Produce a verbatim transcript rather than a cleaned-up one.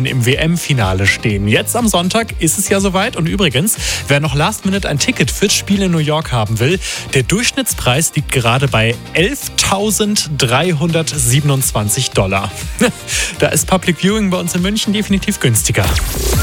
Spanien im W M-Finale stehen. Jetzt am Sonntag ist es ja soweit. Und übrigens, wer noch Last Minute ein Ticket fürs Spiel in New York haben will, der Durchschnittspreis liegt gerade bei elftausenddreihundertsiebenundzwanzig Dollar. Da ist Public Viewing bei uns in München definitiv günstiger.